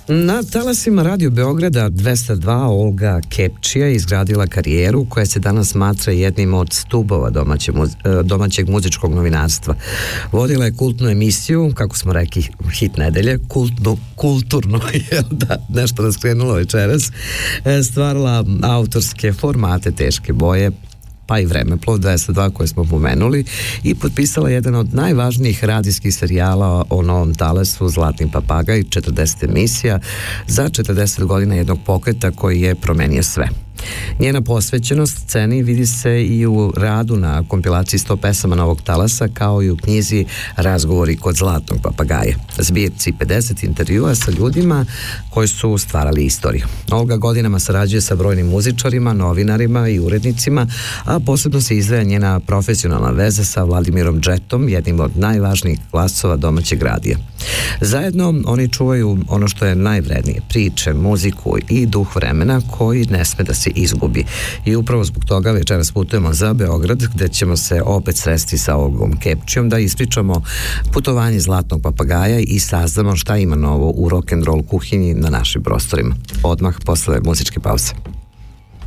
Na talasima Radio Beograda 202 Olga Kepčija izgradila karijeru koja se danas smatra jednim od stubova domaćeg muzičkog novinarstva. Vodila je kultnu emisiju, kako smo rekli, hit nedelje, kulturno, nešto nas krenulo večeras, stvarala autorske formate Teške boje, pa i Vremeplov 202 koje smo pomenuli i potpisala jedan od najvažnijih radijskih serijala o novom talasu Zlatni papagaj, 40 emisija za 40 godina jednog pokreta koji je promenio sve. Njena posvećenost sceni vidi se i u radu na kompilaciji 100 pesama Novog talasa, kao i u knjizi Razgovori kod Zlatnog papagaja, zbirci 50 intervjua sa ljudima koji su stvarali istoriju. Olga godinama sarađuje sa brojnim muzičarima, novinarima i urednicima, a posebno se izdvaja njena profesionalna veza sa Vladimirom Džetom, jednim od najvažnijih glasova domaćeg radija. Zajedno oni čuvaju ono što je najvrednije, priče, muziku i duh vremena koji ne sme da se izgubi. I upravo zbog toga večeras putujemo za Beograd, gde ćemo se opet sresti sa Olgom Kepčijom da ispričamo putovanje Zlatnog papagaja i saznamo šta ima novo u rock'n'roll kuhinji na našim prostorima. Odmah posle muzičke pauze.